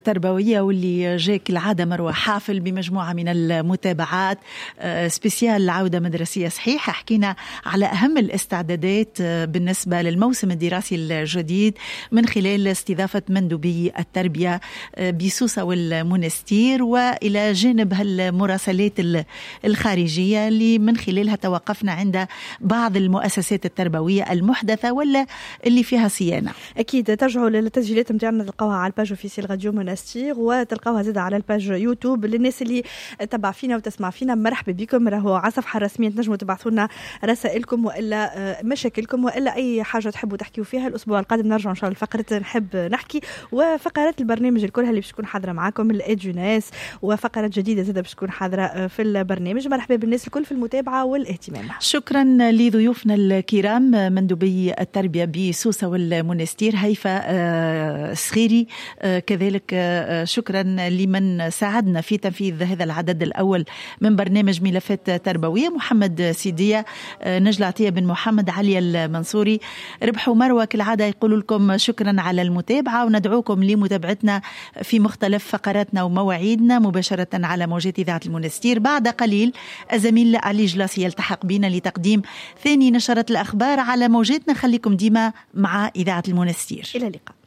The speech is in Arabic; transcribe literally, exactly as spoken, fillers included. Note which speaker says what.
Speaker 1: تربوية واللي جاك العادة مروة حافل بمجموعة من المتابعات سبيسيال العودة مدرسية صحيح. حكينا على أهم الاستعدادات بالنسبة للموسم الدراسي الجديد من خلال استضافة مندوبي التربية بسوسة والمنستير، وإلى جانب هالمراسلات الخارجية اللي من خلالها توقفنا عند بعض المؤسسات التربوية المحدثة ولا اللي فيها صيانة.
Speaker 2: أكيد ترجعوا للتسجيلات متاعنا تلقاوها على الباج اوفيسيال راديو منستير، وتلقاوها زيادة على الباج يوتيوب. للناس اللي تبع فينا وتسمع فينا مرحبا بكم، راهو على الصفحة الرسمية تنجموا تبعثوا لنا رسائلكم وإلا مشاكلكم وإلا أي حاجة تحبوا تحكيوا فيها. الأسبوع القادم نرجع إن شاء الله الفقرة نحب نحكي وفقرات البرنامج الكلها اللي باش تكون حاضرة معاكم، الإدجوناس وفقرات جديدة زيادة باش تكون حاضرة في البرنامج. مرحبا بالناس الكل في المتابعة والاهتمام.
Speaker 1: شكرا لضيوفنا الكرام مندوبي التربية بسوسة والمنستير هيفا صغيري، كذلك شكرا لمن ساعدنا في تنفيذ هذا العدد الأول من برنامج ملفات تربوية، محمد سيدية، نجلة عطية بن محمد، علي المنصوري، ربح ومروة كالعادة يقول لكم شكرا على المتابعة، وندعوكم لمتابعتنا في مختلف فقراتنا ومواعيدنا مباشرة على موجات إذاعة المنستير. بعد قليل الزميل علي جلاسي يلتحق بنا لتقديم ثاني نشرة الأخبار على موجاتنا. خليكم ديما مع إذاعة المنستير.
Speaker 2: إلى اللقاء.